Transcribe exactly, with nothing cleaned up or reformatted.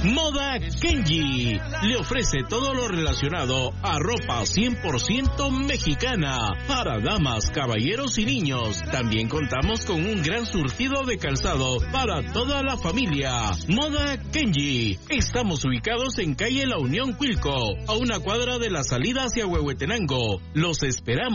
Moda Kenji le ofrece todo lo relacionado a ropa cien por ciento mexicana para damas, caballeros y niños. También contamos con un gran surtido de calzado para toda la familia. Moda Kenji. Estamos ubicados en calle La Unión, Cuilco, a una cuadra de la salida hacia Huehuetenango. Los esperamos.